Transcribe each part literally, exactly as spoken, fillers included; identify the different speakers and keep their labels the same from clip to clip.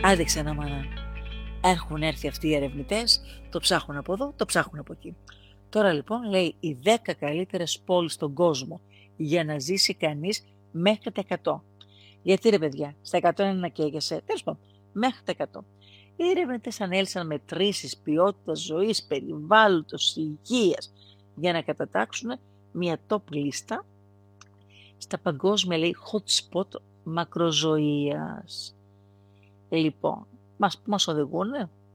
Speaker 1: Άντεξε να μάνα. Έχουν έρθει αυτοί οι ερευνητές, το ψάχνουν από εδώ, το ψάχνουν από εκεί. Τώρα λοιπόν λέει οι δέκα καλύτερες πόλεις στον κόσμο για να ζήσει κανείς μέχρι τα εκατό. Γιατί ρε παιδιά, στα εκατό είναι να καίγεσαι, τέλος πάντων, μέχρι τα εκατό. Οι ερευνητές ανέλησαν μετρήσεις ποιότητας ζωής, περιβάλλοντος, υγείας για να κατατάξουν μια top λίστα στα παγκόσμια λέει hot spot μακροζωίας. Λοιπόν, μας, μας οδηγούν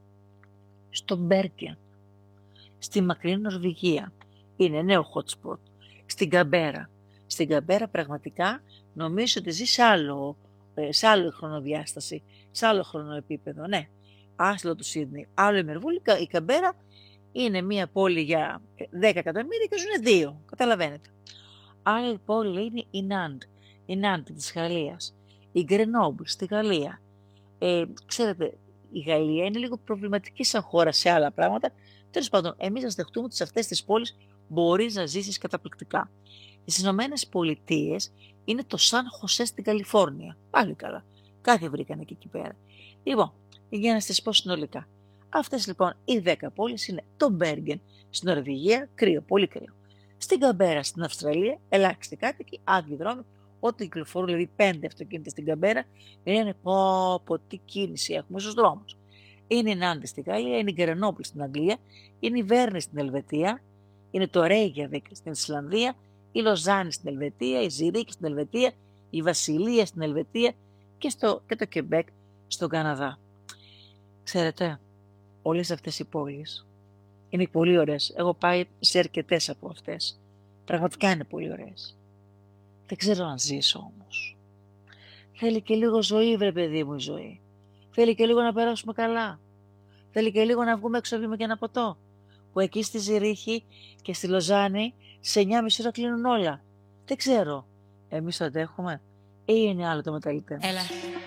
Speaker 1: στο Μπέργκεν, στη μακρινή Νορβηγία. Είναι νέο hot spot. Στην Καμπέρα. Στην Καμπέρα πραγματικά νομίζω ότι ζει σε άλλο, σε άλλο χρονοδιάσταση, σε άλλο χρονοεπίπεδο. Ναι, άσυλο του Σίδνεϊ, άλλο η Μερβούλη, η Καμπέρα είναι μια πόλη για δέκα εκατομμύρια και ζουν δύο. Καταλαβαίνετε. Άλλη πόλη είναι η Νάντ, η Νάντ της Γαλλίας, η Γκρενόμπλ στη Γαλλία. Ε, ξέρετε, η Γαλλία είναι λίγο προβληματική σαν χώρα σε άλλα πράγματα. Τέλος πάντων, εμείς ας δεχτούμε ότι σε αυτές τις πόλεις μπορείς να ζήσεις καταπληκτικά. Στις Ηνωμένες Πολιτείες είναι το Σαν Χωσέ στην Καλιφόρνια. Πάλι καλά. Κάτι βρήκανε και εκεί πέρα. Λοιπόν, για να σας πω συνολικά. Αυτές λοιπόν οι δέκα πόλεις είναι το Μπέργκεν στην Νορβηγία, κρύο, πολύ κρύο. Στην Καμπέρα στην Αυστραλία, ελάχιστοι κάτοικοι, άδειοι δρόμοι. Όταν κυκλοφορούν δηλαδή πέντε αυτοκίνητα στην Καμπέρα, λένε πω, πω τι κίνηση έχουμε στους δρόμους. Είναι η Νάντι στη Γαλλία, είναι η Γκρενόμπλ στην Αγγλία, είναι η Βέρνη στην Ελβετία, είναι το Ρέιγιαβικ στην Ισλανδία, η Λοζάνη στην Ελβετία, η Ζιρίκη στην Ελβετία, η Βασιλεία στην Ελβετία και, στο, και το Κεμπέκ στον Καναδά. Ξέρετε, όλες αυτές οι πόλεις είναι πολύ ωραίες. Έχω πάει σε αρκετές από αυτές. Πραγματικά είναι πολύ ωραίες. Δεν ξέρω αν ζήσω όμως. Θέλει και λίγο ζωή, βρε παιδί μου, η ζωή. Θέλει και λίγο να περάσουμε καλά. Θέλει και λίγο να βγούμε έξω βήμα και ένα ποτό. Που εκεί στη Ζηρίχη και στη Λοζάνη σε εννιά και μισή ώρα κλείνουν όλα. Δεν ξέρω. Εμείς το αντέχουμε ή είναι άλλο το μεταλλητέ.
Speaker 2: Έλα.